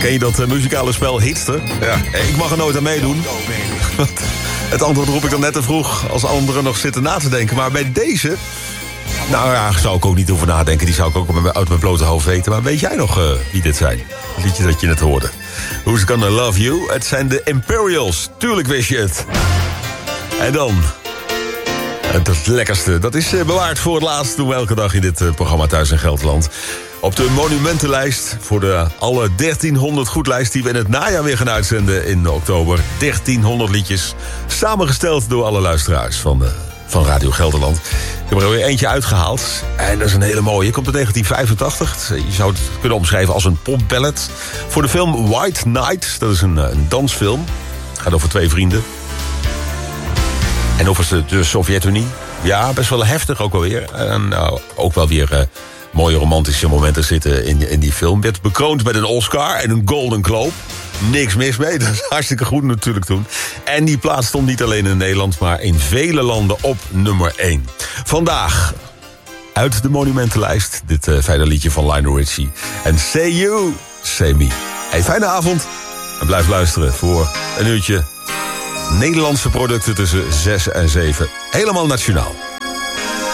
Ken je dat muzikale spel Hitster? Ja. Ik mag er nooit aan meedoen. Het antwoord roep ik dan net te vroeg als anderen nog zitten na te denken. Maar bij deze... Nou ja, zou ik ook niet over nadenken. Die zou ik ook uit mijn blote hoofd weten. Maar weet jij nog wie dit zijn? Het liedje dat je net hoorde. Who's Gonna Love You? Het zijn de Imperials. Tuurlijk wist je het. En dan... Het lekkerste. Dat is bewaard voor het laatst. Doen we elke dag in dit programma Thuis in Gelderland. Op de monumentenlijst voor de alle 1300 goedlijst... die we in het najaar weer gaan uitzenden in oktober. 1300 liedjes. Samengesteld door alle luisteraars van Radio Gelderland. Ik heb er weer eentje uitgehaald. En dat is een hele mooie. Komt uit 1985. Je zou het kunnen omschrijven als een popballad. Voor de film White Knight. Dat is een dansfilm. Het gaat over 2 vrienden. En over de Sovjet-Unie. Ja, best wel heftig ook alweer. En ook wel weer mooie romantische momenten zitten in die film. Werd bekroond met een Oscar en een Golden Globe. Niks mis mee, dat is hartstikke goed natuurlijk toen. En die plaats stond niet alleen in Nederland... maar in vele landen op nummer 1. Vandaag, uit de monumentenlijst... dit fijne liedje van Lionel Richie. En Say You, Say Me. Hey, fijne avond. En blijf luisteren voor een uurtje... Nederlandse producten tussen 6 en 7. Helemaal nationaal.